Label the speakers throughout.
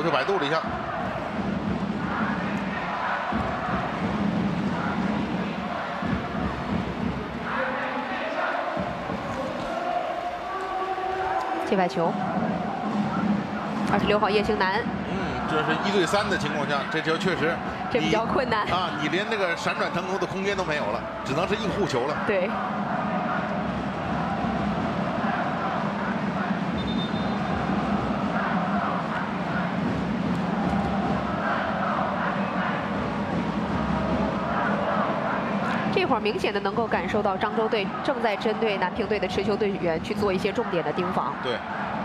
Speaker 1: 腿摆肚了一下。
Speaker 2: 界外球，26号叶星南。
Speaker 1: 这是1对3的情况下，这球确实
Speaker 2: 这比较困难
Speaker 1: 啊！你连这个闪转腾空的空间都没有了，只能是硬护球了。
Speaker 2: 对。这会儿明显的能够感受到漳州队正在针对南平队的持球队员去做一些重点的盯防。
Speaker 1: 对。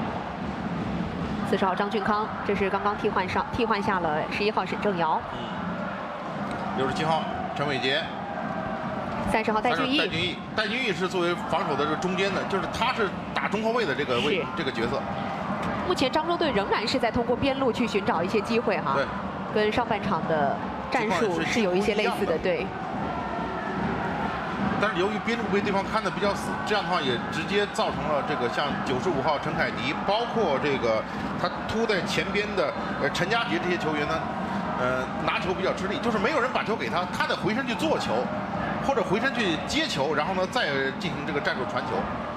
Speaker 2: 40号张俊康，这是刚刚替换下了11号沈正尧。
Speaker 1: 67号陈伟杰。
Speaker 2: 30号戴俊毅。
Speaker 1: 戴俊毅是作为防守的这个中间的，就是他是打中后卫的这个角色。
Speaker 2: 目前漳州队仍然是在通过边路去寻找一些机会哈。
Speaker 1: 对。
Speaker 2: 跟上半场的战术是有一些类似的，对。
Speaker 1: 但是由于边路被对方看得比较死，这样的话也直接造成了这个像95号陈凯迪，包括这个他突在前边的陈佳杰这些球员呢，拿球比较吃力，就是没有人把球给他，他得回身去做球，或者回身去接球，然后呢再进行这个战术传球。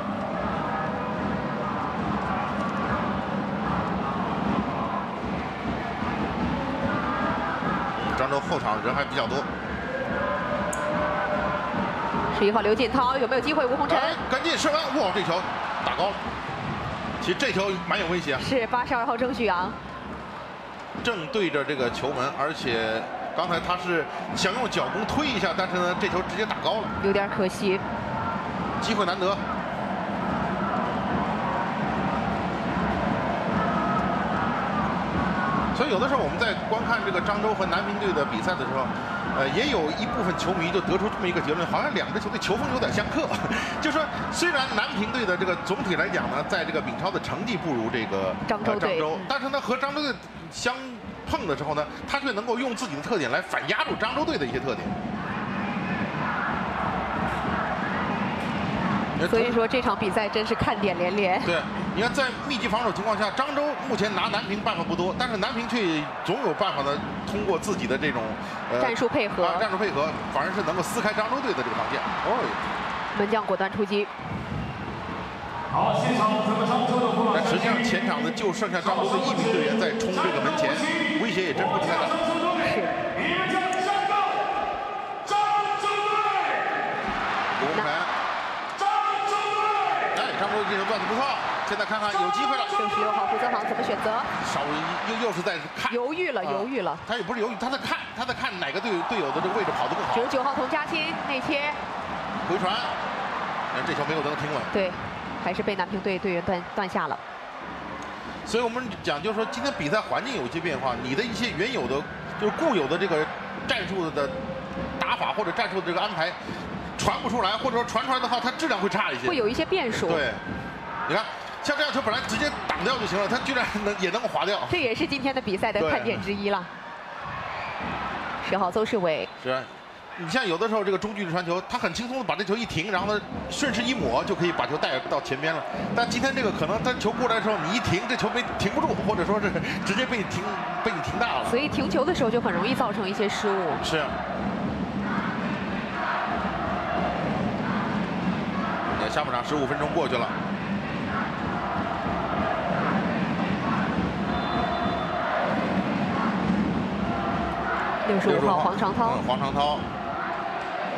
Speaker 1: 漳州后场人还比较多。
Speaker 2: 11号刘锦涛有没有机会？吴洪辰
Speaker 1: 赶紧射门！哇，这球打高了。其实这球蛮有威胁。
Speaker 2: 是82号郑旭阳，
Speaker 1: 正对着这个球门，而且刚才他是想用脚弓推一下，但是呢，这球直接打高了，
Speaker 2: 有点可惜。
Speaker 1: 机会难得。所以有的时候我们在观看这个漳州和南平队的比赛的时候，也有一部分球迷就得出这么一个结论，好像两支球队球风有点相克。就是说，虽然南平队的这个总体来讲呢，在这个丙超的成绩不如这个
Speaker 2: 漳州，
Speaker 1: 但是呢，和漳州队相碰的时候呢，他却能够用自己的特点来反压住漳州队的一些特点。
Speaker 2: 所以说这场比赛真是看点连连。
Speaker 1: 对，你看在密集防守情况下，漳州目前拿南平办法不多，但是南平却总有办法呢，通过自己的这种
Speaker 2: 战术配合，
Speaker 1: 反而是能够撕开漳州队的这个防线。哦，
Speaker 2: 门将果断出击。
Speaker 3: 好，现场咱们漳州的父老。
Speaker 1: 但实际上前场呢就剩下漳州的1名队员在冲这个门前，威胁也真不太大。
Speaker 2: 是。
Speaker 1: 吴洪辰。漳州这球断得不错，现在看看有机会了。
Speaker 2: 66号胡泽航怎么选择？
Speaker 1: 稍微又是在看，
Speaker 2: 犹豫了。
Speaker 1: 他也不是犹豫，他在看哪个队友的这个位置跑得更好。
Speaker 2: 99号童佳欣内切，
Speaker 1: 回传，这球没有能停稳。
Speaker 2: 对，还是被南平队队员断下了。
Speaker 1: 所以我们讲，就是说今天比赛环境有一些变化，你的一些原有的就是固有的这个战术的打法或者战术的这个安排。传不出来，或者说传出来的话，它质量会差一些，
Speaker 2: 会有一些变数。
Speaker 1: 对，你看，像这样球本来直接挡掉就行了，它居然也能够滑掉。
Speaker 2: 这也是今天的比赛的看点之一了。10号邹世伟
Speaker 1: 是，你像有的时候这个中距离传球，他很轻松的把这球一停，然后呢顺势一抹就可以把球带到前边了。但今天这个可能他球过来的时候，你一停，这球停不住，或者说是直接被你停大了。
Speaker 2: 所以停球的时候就很容易造成一些失误。
Speaker 1: 是。下半场15分钟过去了。
Speaker 2: 65号黄长涛。
Speaker 1: 黄长涛